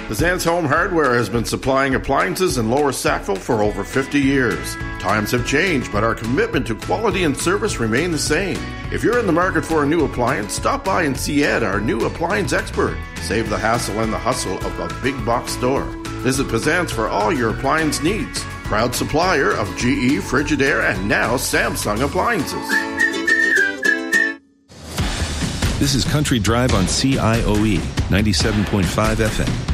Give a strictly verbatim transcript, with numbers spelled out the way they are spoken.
Pizan's Home Hardware has been supplying appliances in Lower Sackville for over fifty years. Times have changed, but our commitment to quality and service remain the same. If you're in the market for a new appliance, stop by and see Ed, our new appliance expert. Save the hassle and the hustle of a big box store. Visit Pizan's for all your appliance needs. Proud supplier of G E, Frigidaire, and now Samsung appliances. This is Country Drive on C I O E ninety-seven point five F M.